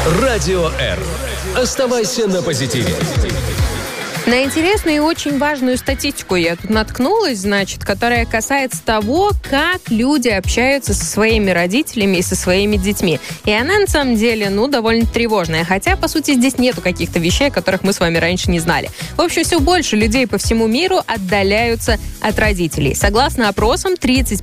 Радио Р. Оставайся на позитиве. На интересную и очень важную статистику я тут наткнулась, значит, которая касается того, как люди общаются со своими родителями и со своими детьми. И она, на самом деле, довольно тревожная. Хотя, по сути, здесь нету каких-то вещей, которых мы с вами раньше не знали. В общем, все больше людей по всему миру отдаляются от родителей. Согласно опросам,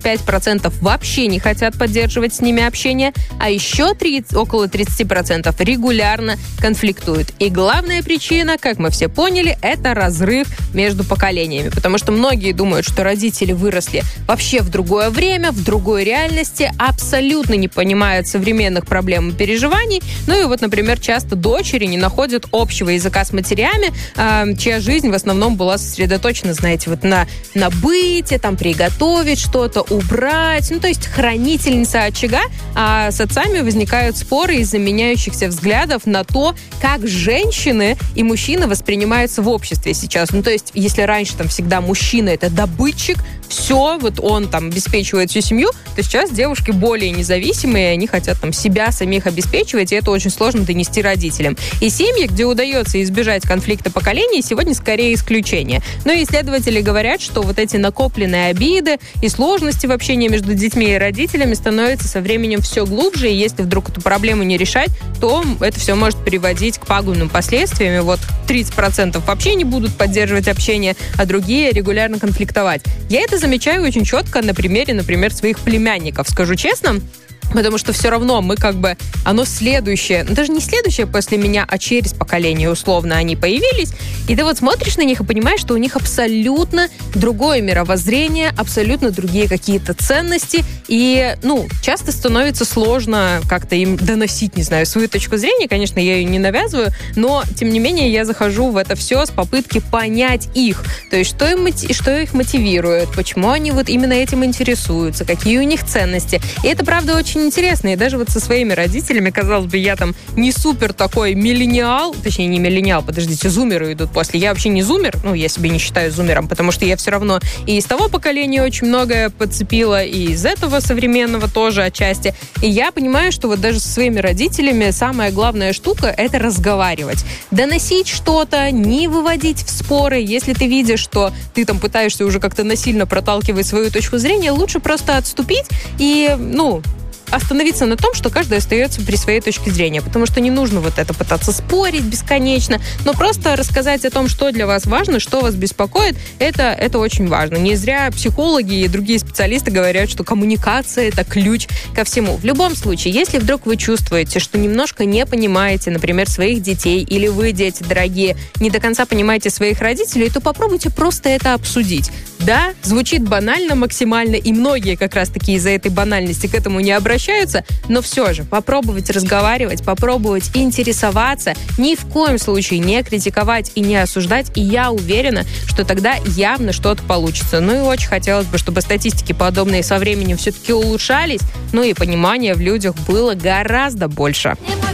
35% вообще не хотят поддерживать с ними общение, а еще около 30% регулярно конфликтуют. И главная причина, как мы все поняли, это разрыв между поколениями. Потому что многие думают, что родители выросли вообще в другое время, в другой реальности, абсолютно не понимают современных проблем и переживаний. Ну и вот, например, часто дочери не находят общего языка с матерями, чья жизнь в основном была сосредоточена, знаете, вот на быте, там, приготовить что-то, убрать. То есть хранительница очага, а с отцами возникают споры из-за меняющихся взглядов на то, как женщины и мужчины воспринимаются в обществе сейчас. То есть, если раньше там всегда мужчина это добытчик, все, вот он там обеспечивает всю семью, то сейчас девушки более независимые, они хотят там себя самих обеспечивать, и это очень сложно донести родителям. И семьи, где удается избежать конфликта поколений, сегодня скорее исключение. Но исследователи говорят, что вот эти накопленные обиды и сложности в общении между детьми и родителями становятся со временем все глубже, и если вдруг эту проблему не решать, то это все может приводить к пагубным последствиям. И вот 30% вообще не будут поддерживать общение, а другие регулярно конфликтовать. Я это замечаю очень четко на примере, например, своих племянников. Скажу честно, потому что все равно мы оно следующее, даже не следующее после меня, а через поколение условно они появились. И ты вот смотришь на них и понимаешь, что у них абсолютно другое мировоззрение, абсолютно другие какие-то ценности. И, часто становится сложно как-то им доносить, не знаю, свою точку зрения. Конечно, я ее не навязываю, но, тем не менее, я захожу в это все с попытки понять их. То есть, что их мотивирует, почему они вот именно этим интересуются, какие у них ценности. И это, правда, очень интересно. И даже вот со своими родителями, казалось бы, я там не супер такой миллениал, точнее, не миллениал, подождите, зумеры идут после. Я вообще не зумер, я себя не считаю зумером, потому что я все равно и из того поколения очень многое подцепила, и из этого современного тоже отчасти. И я понимаю, что вот даже со своими родителями самая главная штука — это разговаривать. Доносить что-то, не выводить в споры. Если ты видишь, что ты там пытаешься уже как-то насильно проталкивать свою точку зрения, лучше просто отступить и, остановиться на том, что каждый остается при своей точке зрения, потому что не нужно вот это пытаться спорить бесконечно, но просто рассказать о том, что для вас важно, что вас беспокоит, это очень важно. Не зря психологи и другие специалисты говорят, что коммуникация — это ключ ко всему. В любом случае, если вдруг вы чувствуете, что немножко не понимаете, например, своих детей, или вы, дети дорогие, не до конца понимаете своих родителей, то попробуйте просто это обсудить. Да, звучит банально максимально, и многие как раз-таки из-за этой банальности к этому не обращаются, но все же попробовать разговаривать, попробовать интересоваться, ни в коем случае не критиковать и не осуждать, и я уверена, что тогда явно что-то получится. И очень хотелось бы, чтобы статистики подобные со временем все-таки улучшались, и понимания в людях было гораздо больше.